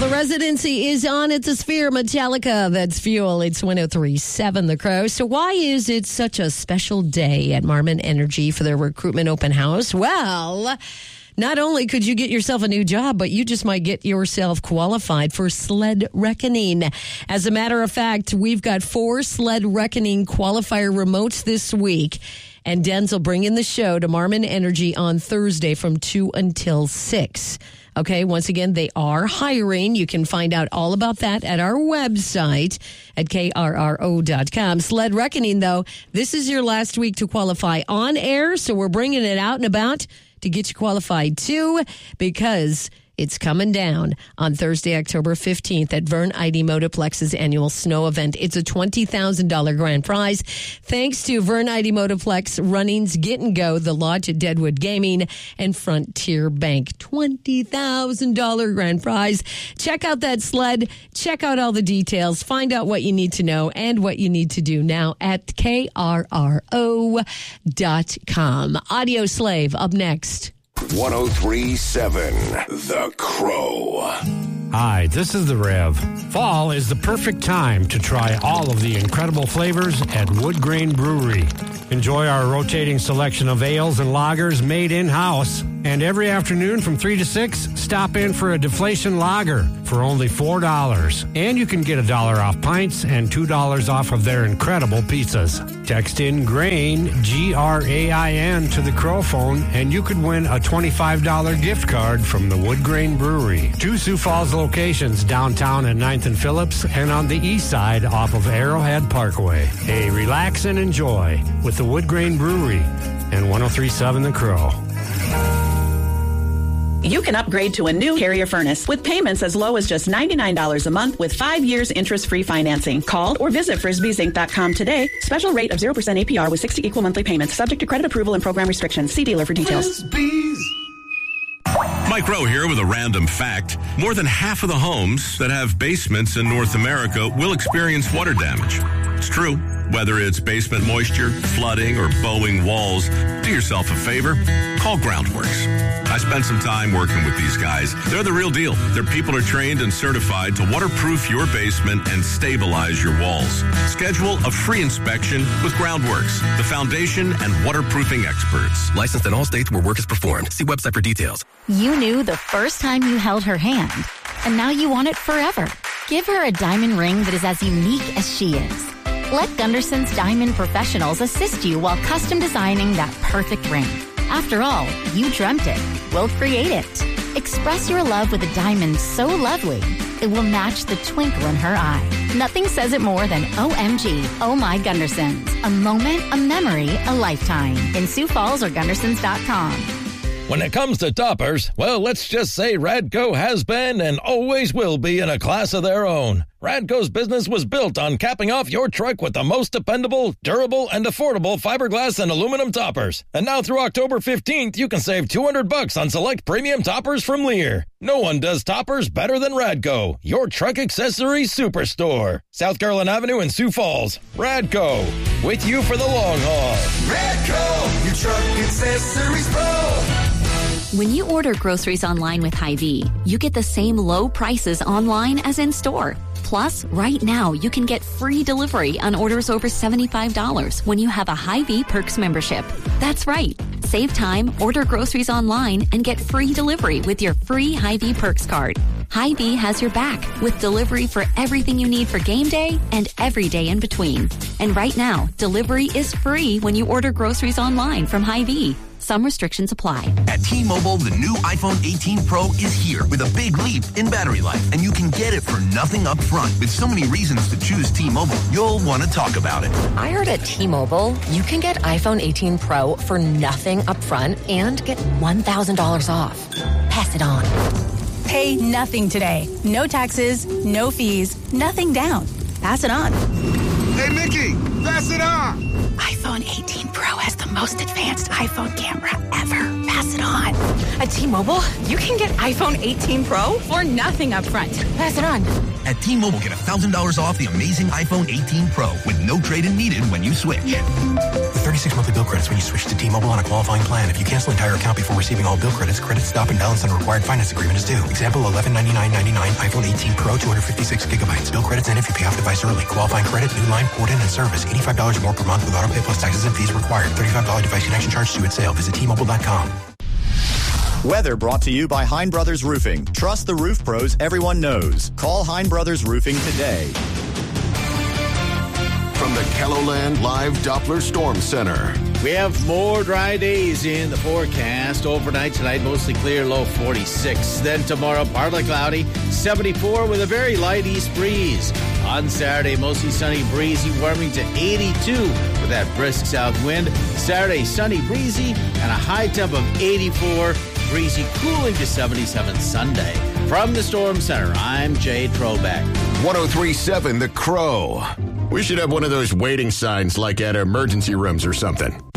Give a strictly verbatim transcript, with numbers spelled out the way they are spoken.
the residency is on at the Sphere. Metallica, that's Fuel. It's one oh three point seven The Crow. So why is it such a special day at Marmon Energy for their recruitment open house? Well, not only could you get yourself a new job, but you just might get yourself qualified for Sled Reckoning. As a matter of fact, we've got four Sled Reckoning qualifier remotes this week. And Denz will bring in the show to Marmon Energy on Thursday from two until six. Okay, once again, they are hiring. You can find out all about that at our website at K R R O dot com. Sled Reckoning, though, this is your last week to qualify on air, so we're bringing it out and about to get you qualified, too, because it's coming down on Thursday, October fifteenth at Vern Ide Motoplex's annual snow event. It's a twenty thousand dollars grand prize. Thanks to Vern Ide Motoplex, Runnings, Get and Go, The Lodge at Deadwood Gaming, and Frontier Bank. twenty thousand dollars grand prize. Check out that sled. Check out all the details. Find out what you need to know and what you need to do now at K R R O dot com. Audio Slave up next. one oh three point seven The Crow. Hi, this is the Rev. Fall is the perfect time to try all of the incredible flavors at Wood Grain Brewery. Enjoy our rotating selection of ales and lagers made in-house. And every afternoon from three to six, stop in for a deflation lager for only four dollars. And you can get a dollar off pints and two dollars off of their incredible pizzas. Text in GRAIN, G R A I N, to the Crow phone, and you could win a twenty-five dollars gift card from the Wood Grain Brewery. Two Sioux Falls locations, downtown at ninth and Phillips, and on the east side off of Arrowhead Parkway. Hey, relax and enjoy with the Wood Grain Brewery and one oh three point seven The Crow. You can upgrade to a new Carrier furnace with payments as low as just ninety-nine dollars a month with five years interest-free financing. Call or visit frisbees inc dot com today. Special rate of zero percent A P R with sixty equal monthly payments. Subject to credit approval and program restrictions. See dealer for details. Frisbees. Mike Rowe here with a random fact. More than half of the homes that have basements in North America will experience water damage. It's true. Whether it's basement moisture, flooding, or bowing walls, do yourself a favor. Call Groundworks. I spent some time working with these guys. They're the real deal. Their people are trained and certified to waterproof your basement and stabilize your walls. Schedule a free inspection with Groundworks, the foundation and waterproofing experts. Licensed in all states where work is performed. See website for details. You knew the first time you held her hand, and now you want it forever. Give her a diamond ring that is as unique as she is. Let Gunderson's Diamond Professionals assist you while custom designing that perfect ring. After all, you dreamt it. We'll create it. Express your love with a diamond so lovely, it will match the twinkle in her eye. Nothing says it more than O M G, Oh My Gundersons. A moment, a memory, a lifetime. In Sioux Falls or Gundersons dot com. When it comes to toppers, well, let's just say Radco has been and always will be in a class of their own. Radco's business was built on capping off your truck with the most dependable, durable, and affordable fiberglass and aluminum toppers. And now through October fifteenth, you can save two hundred bucks on select premium toppers from Lear. No one does toppers better than Radco, your truck accessory superstore. South Carolina Avenue in Sioux Falls. Radco, with you for the long haul. Radco, your truck accessories pro. When you order groceries online with Hy-Vee, you get the same low prices online as in store. Plus, right now, you can get free delivery on orders over seventy-five dollars when you have a Hy-Vee Perks membership. That's right. Save time, order groceries online, and get free delivery with your free Hy-Vee Perks card. Hy-Vee has your back with delivery for everything you need for game day and every day in between. And right now, delivery is free when you order groceries online from Hy-Vee. Some restrictions apply. At T-Mobile, the new iPhone eighteen Pro is here with a big leap in battery life, and you can get it for nothing up front. With so many reasons to choose T-Mobile, you'll want to talk about it. I heard at T-Mobile, you can get iPhone eighteen Pro for nothing up front and get one thousand dollars off. Pass it on. Pay nothing today. No taxes, no fees, nothing down. Pass it on. Hey, Mickey, pass it on. iPhone eighteen Pro has the most advanced iPhone camera ever. Pass Pass it on. At T-Mobile, you can get iPhone eighteen Pro for nothing up front. Pass it on. At T-Mobile, get one thousand dollars off the amazing iPhone eighteen Pro with no trade-in needed when you switch. With thirty-six monthly bill credits when you switch to T-Mobile on a qualifying plan. If you cancel entire account before receiving all bill credits, credit stop and balance on a required finance agreement is due. Example, eleven ninety-nine ninety-nine iPhone eighteen Pro, two hundred fifty-six gigabytes. Bill credits end if you pay off device early. Qualifying credit, new line, port in, and service. eighty-five dollars or more per month with auto pay plus taxes and fees required. thirty-five dollars device connection charge due at sale. Visit T Mobile dot com. Weather brought to you by Hein Brothers Roofing. Trust the roof pros everyone knows. Call Hein Brothers Roofing today. From the KELOLAND Live Doppler Storm Center. We have more dry days in the forecast. Overnight tonight, mostly clear, low forty-six. Then tomorrow, partly cloudy, seventy-four with a very light east breeze. On Saturday, mostly sunny, breezy, warming to eighty-two with that brisk south wind. Saturday, sunny, breezy, and a high temp of eighty-four. Breezy, cooling to seventy-seven Sunday. From the Storm Center, I'm Jay Trobeck. one oh three point seven The Crow. We should have one of those waiting signs like at emergency rooms or something.